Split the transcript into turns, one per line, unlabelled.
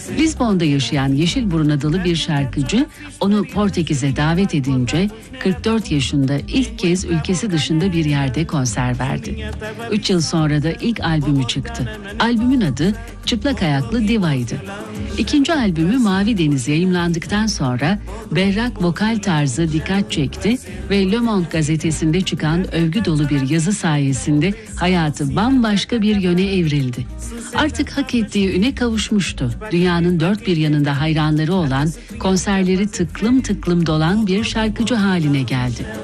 Lizbon'da yaşayan Yeşilburun adlı bir şarkıcı onu Portekiz'e davet edince 44 yaşında ilk kez ülkesi dışında bir yerde konser verdi. 3 yıl sonra da ilk albümü çıktı. Albümün adı Çıplak Ayaklı Diva'ydı. İkinci albümü Mavi Deniz yayımlandıktan sonra berrak vokal tarzı dikkat çekti ve Le Monde gazetesinde çıkan övgü dolu bir yazı sayesinde hayatı bambaşka bir yöne evrildi. Artık hak ettiği üne kavuşmuştu. Dünyanın dört bir yanında hayranları olan, konserleri tıklım tıklım dolan bir şarkıcı haline geldi.